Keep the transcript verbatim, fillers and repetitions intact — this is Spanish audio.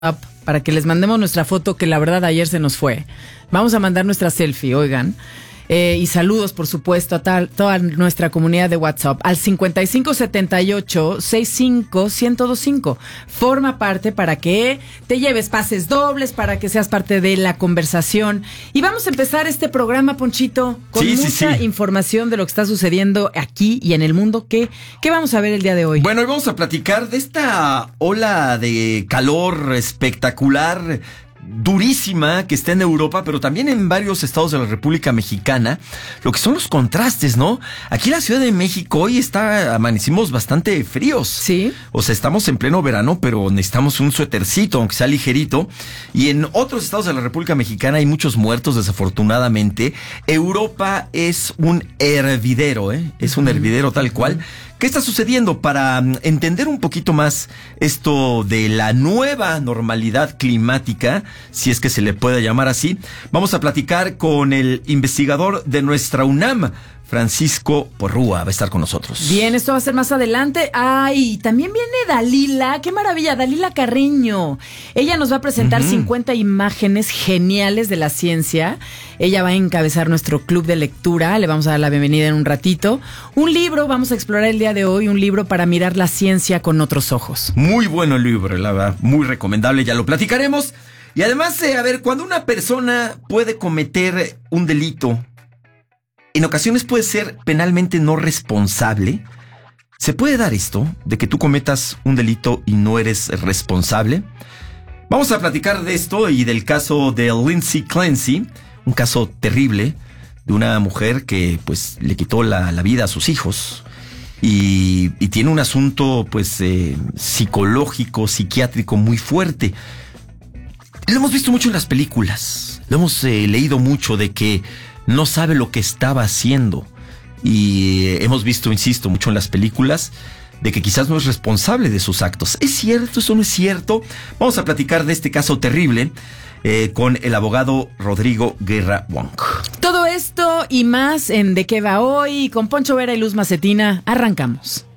para que les mandemos nuestra foto, que la verdad ayer se nos fue. Vamos a mandar nuestra selfie, oigan. Eh, y saludos, por supuesto, a tal, toda nuestra comunidad de WhatsApp al cincuenta y cinco setenta y ocho sesenta y cinco ciento veinticinco. Forma parte para que te lleves pases dobles, para que seas parte de la conversación. Y vamos a empezar este programa, Ponchito, con sí, mucha sí, sí. información de lo que está sucediendo aquí y en el mundo. ¿Qué, qué vamos a ver el día de hoy? Bueno, hoy vamos a platicar de esta ola de calor espectacular, durísima, que está en Europa, pero también en varios estados de la República Mexicana, lo que son los contrastes, ¿no? Aquí en la Ciudad de México hoy está, amanecimos bastante fríos. Sí. O sea, estamos en pleno verano, pero necesitamos un suétercito, aunque sea ligerito. Y en otros estados de la República Mexicana hay muchos muertos, desafortunadamente. Europa es un hervidero, ¿eh? Es un hervidero tal cual. ¿Qué está sucediendo? Para entender un poquito más esto de la nueva normalidad climática, si es que se le puede llamar así, vamos a platicar con el investigador de nuestra UNAM, Francisco Porrúa, va a estar con nosotros. Bien, esto va a ser más adelante. Ay, también viene Dalila, qué maravilla, Dalila Carreño. Ella nos va a presentar uh-huh. cincuenta imágenes geniales de la ciencia. Ella va a encabezar nuestro club de lectura, le vamos a dar la bienvenida en un ratito. Un libro, vamos a explorar el día de hoy, un libro para mirar la ciencia con otros ojos. Muy bueno el libro, la verdad, muy recomendable, ya lo platicaremos. Y además, eh, a ver, cuando una persona puede cometer un delito, en ocasiones puede ser penalmente no responsable. ¿Se puede dar esto de que tú cometas un delito y no eres responsable? Vamos a platicar de esto y del caso de Lindsay Clancy, un caso terrible de una mujer que pues le quitó la, la vida a sus hijos y, y tiene un asunto pues eh, psicológico, psiquiátrico muy fuerte. Lo hemos visto mucho en las películas, lo hemos eh, leído mucho de que no sabe lo que estaba haciendo. Y eh, hemos visto, insisto, mucho en las películas de que quizás no es responsable de sus actos. ¿Es cierto? ¿Eso no es cierto? Vamos a platicar de este caso terrible eh, con el abogado Rodrigo Guerra Wong. Todo esto y más en De Qué Va Hoy con Poncho Vera y Luz Macetina. Arrancamos.